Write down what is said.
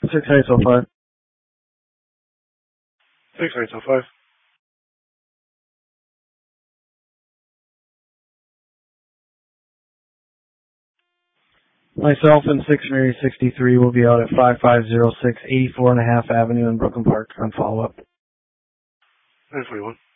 6805. 6805. Myself and 663 will be out at 5506 84.5 Avenue in Brooklyn Park on follow-up. 941.